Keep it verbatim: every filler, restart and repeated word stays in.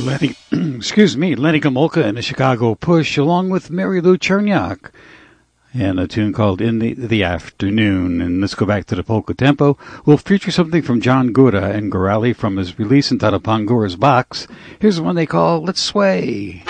Lenny, excuse me, Lenny Gomulka and the Chicago Push, along with Mary Lou Cherniak, and a tune called In the, the Afternoon. And let's go back to the polka tempo. We'll feature something from John Gura and Gorali from his release entitled Pangora's Box. Here's one they call Let's Sway.